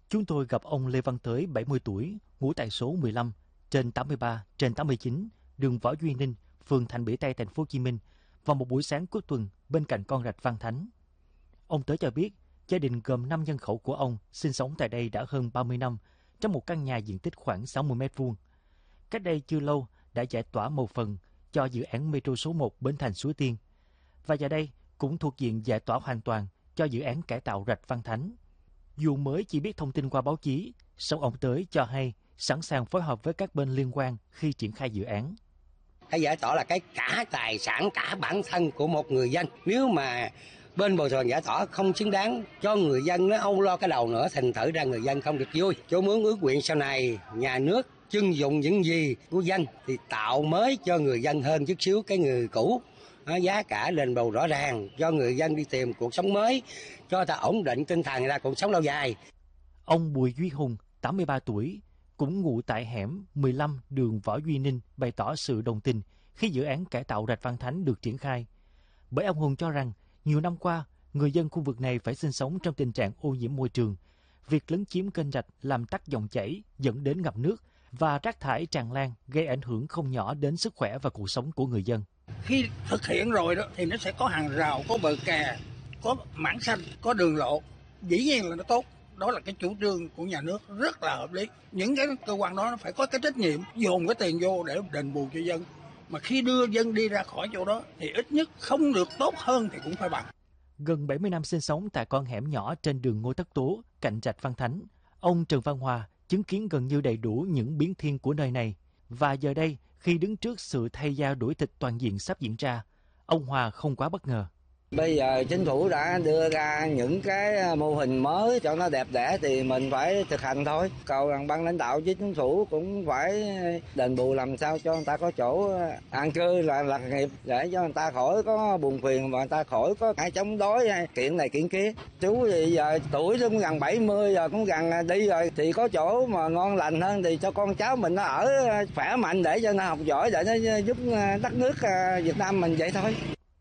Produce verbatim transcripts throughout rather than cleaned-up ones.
Chúng tôi gặp ông Lê Văn Tới, bảy mươi tuổi, ngụ tại số mười lăm trên tám mươi ba trên tám mươi chín, đường Võ Duy Ninh, phường Thành Bưởi Tây, thành phố Hồ Chí Minh, vào một buổi sáng cuối tuần bên cạnh con rạch Văn Thánh. Ông Tới cho biết, gia đình gồm năm nhân khẩu của ông sinh sống tại đây đã hơn ba mươi năm, trong một căn nhà diện tích khoảng sáu mươi mét vuông. Cách đây chưa lâu đã giải tỏa một phần cho dự án Metro số một Bến Thành Suối Tiên, và giờ đây cũng thuộc diện giải tỏa hoàn toàn cho dự án cải tạo rạch Văn Thánh. Dù mới chỉ biết thông tin qua báo chí, song ông Tới cho hay sẵn sàng phối hợp với các bên liên quan khi triển khai dự án. Cái giải tỏa là cái cả tài sản, cả bản thân của một người dân. Nếu mà bên bồi thường giải tỏa không xứng đáng cho người dân, nó âu lo cái đầu nữa, thành thử ra người dân không được vui. Chú muốn ước nguyện sau này nhà nước trưng dụng những gì của dân thì tạo mới cho người dân hơn chút xíu cái người cũ. Nó giá cả đền bù rõ ràng cho người dân đi tìm cuộc sống mới, cho ta ổn định tinh thần, ra cuộc sống lâu dài. Ông Bùi Duy Hùng, tám mươi ba tuổi, cũng ngụ tại hẻm mười lăm đường Võ Duy Ninh, bày tỏ sự đồng tình khi dự án cải tạo rạch Văn Thánh được triển khai. Bởi ông Hùng cho rằng nhiều năm qua, người dân khu vực này phải sinh sống trong tình trạng ô nhiễm môi trường. Việc lấn chiếm kênh rạch làm tắc dòng chảy dẫn đến ngập nước và rác thải tràn lan gây ảnh hưởng không nhỏ đến sức khỏe và cuộc sống của người dân. Khi thực hiện rồi đó thì nó sẽ có hàng rào, có bờ kè, có mảng xanh, có đường lộ. Dĩ nhiên là nó tốt. Đó là cái chủ trương của nhà nước rất là hợp lý. Những cái cơ quan đó nó phải có cái trách nhiệm dồn cái tiền vô để đền bù cho dân. Mà khi đưa dân đi ra khỏi chỗ đó thì ít nhất không được tốt hơn thì cũng phải bằng. Gần bảy mươi năm sinh sống tại con hẻm nhỏ trên đường Ngô Tất Tố, cạnh rạch Văn Thánh, ông Trần Văn Hòa chứng kiến gần như đầy đủ những biến thiên của nơi này. Và giờ đây, khi đứng trước sự thay da đổi thịt toàn diện sắp diễn ra, ông Hòa không quá bất ngờ. Bây giờ chính phủ đã đưa ra những cái mô hình mới cho nó đẹp đẽ thì mình phải thực hành thôi. Cầu rằng ban lãnh đạo với chính phủ cũng phải đền bù làm sao cho người ta có chỗ an cư là lạc nghiệp, để cho người ta khỏi có buồn phiền và người ta khỏi có ai chống đối kiện này kiện kia. Chú thì giờ tuổi cũng gần bảy mươi rồi, cũng gần đi rồi thì có chỗ mà ngon lành hơn thì cho con cháu mình nó ở khỏe mạnh để cho nó học giỏi, để nó giúp đất nước Việt Nam mình vậy thôi.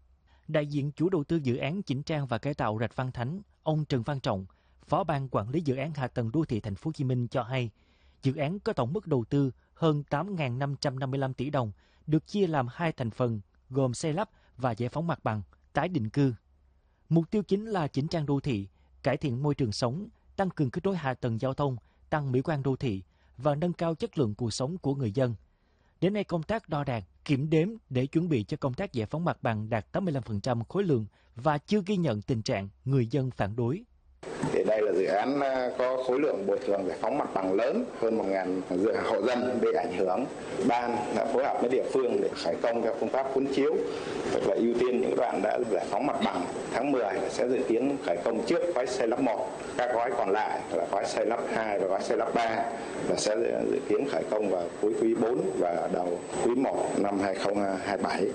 Đại diện chủ đầu tư dự án chỉnh trang và cải tạo rạch Văn Thánh, ông Trần Văn Trọng, Phó ban quản lý dự án hạ tầng đô thị thành phố Hồ Chí Minh cho hay, dự án có tổng mức đầu tư hơn tám nghìn năm trăm năm mươi lăm tỷ đồng, được chia làm hai thành phần gồm xây lắp và giải phóng mặt bằng, tái định cư. Mục tiêu chính là chỉnh trang đô thị, cải thiện môi trường sống, tăng cường kết nối hạ tầng giao thông, tăng mỹ quan đô thị và nâng cao chất lượng cuộc sống của người dân. Đến nay công tác đo đạc, kiểm đếm để chuẩn bị cho công tác giải phóng mặt bằng đạt tám mươi lăm phần trăm khối lượng và chưa ghi nhận tình trạng người dân phản đối. Thì đây là dự án có khối lượng bồi thường giải phóng mặt bằng lớn, hơn một nghìn hộ dân bị ảnh hưởng. Ban đã phối hợp với địa phương để khởi công theo phương pháp cuốn chiếu, tức là ưu tiên những đoạn đã giải phóng mặt bằng. Tháng mười sẽ dự kiến khởi công trước gói xây lắp một, các gói còn lại là gói xây lắp hai và gói xây lắp ba và sẽ dự kiến khởi công vào cuối quý bốn và đầu quý một năm hai không hai bảy.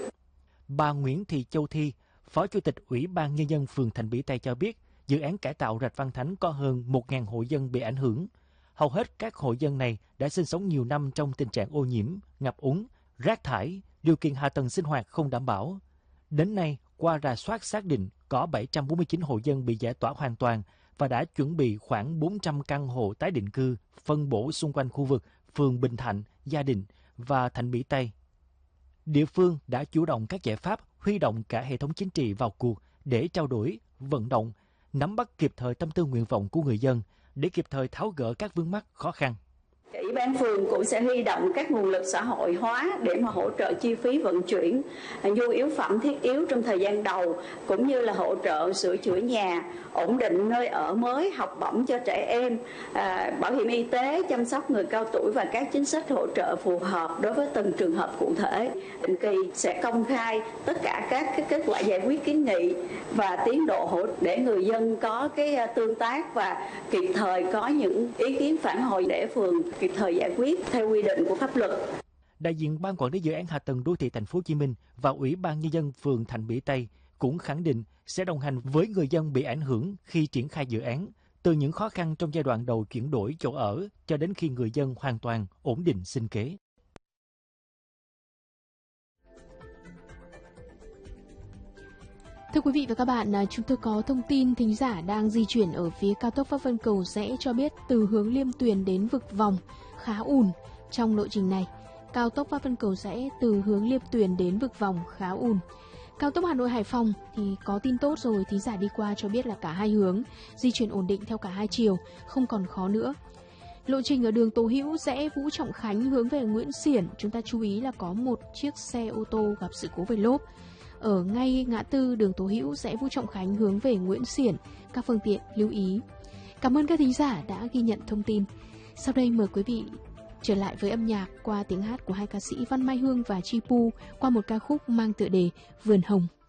Bà Nguyễn Thị Châu Thi, Phó Chủ tịch Ủy ban Nhân dân phường Thành Bưởi Tây cho biết, dự án cải tạo rạch Văn Thánh có hơn một nghìn hộ dân bị ảnh hưởng. Hầu hết các hộ dân này đã sinh sống nhiều năm trong tình trạng ô nhiễm, ngập úng, rác thải, điều kiện hạ tầng sinh hoạt không đảm bảo. Đến nay, qua rà soát xác định có bảy trăm bốn mươi chín hộ dân bị giải tỏa hoàn toàn và đã chuẩn bị khoảng bốn trăm căn hộ tái định cư phân bổ xung quanh khu vực phường Bình Thạnh, Gia Định và Thành Bưởi Tây. Địa phương đã chủ động các giải pháp huy động cả hệ thống chính trị vào cuộc để trao đổi, vận động, nắm bắt kịp thời tâm tư nguyện vọng của người dân để kịp thời tháo gỡ các vướng mắc khó khăn. Ủy ban phường cũng sẽ huy động các nguồn lực xã hội hóa để mà hỗ trợ chi phí vận chuyển nhu yếu phẩm thiết yếu trong thời gian đầu, cũng như là hỗ trợ sửa chữa nhà, ổn định nơi ở mới, học bổng cho trẻ em, à, bảo hiểm y tế, chăm sóc người cao tuổi và các chính sách hỗ trợ phù hợp đối với từng trường hợp cụ thể. Định kỳ sẽ công khai tất cả các cái kết quả giải quyết kiến nghị và tiến độ hỗ để người dân có cái tương tác và kịp thời có những ý kiến phản hồi để phường kịp thời giải quyết theo quy định của pháp luật. Đại diện Ban Quản lý Dự án Hạ tầng Đô thị Thành phố Hồ Chí Minh và Ủy ban Nhân dân phường Thành Bưởi Tây cũng khẳng định sẽ đồng hành với người dân bị ảnh hưởng khi triển khai dự án, từ những khó khăn trong giai đoạn đầu chuyển đổi chỗ ở cho đến khi người dân hoàn toàn ổn định sinh kế. Thưa quý vị và các bạn, chúng tôi có thông tin thính giả đang di chuyển ở phía cao tốc Pháp Vân Cầu Giẽ cho biết từ hướng Liêm Tuyền đến Vực Vòng khá ùn trong lộ trình này. Cao tốc Pháp Vân Cầu Giẽ từ hướng Liêm Tuyền đến Vực Vòng khá ùn. Cao tốc Hà Nội Hải Phòng thì có tin tốt rồi, thính giả đi qua cho biết là cả hai hướng di chuyển ổn định theo cả hai chiều, không còn khó nữa. Lộ trình ở đường Tố Hữu rẽ Vũ Trọng Khánh hướng về Nguyễn Xiển, chúng ta chú ý là có một chiếc xe ô tô gặp sự cố về lốp. Ở ngay ngã tư đường Tố Hữu rẽ Vũ Trọng Khánh hướng về Nguyễn Xiển, các phương tiện lưu ý. Cảm ơn các thính giả đã ghi nhận thông tin. Sau đây mời quý vị trở lại với âm nhạc qua tiếng hát của hai ca sĩ Văn Mai Hương và Chi Pu qua một ca khúc mang tựa đề Vườn Hồng.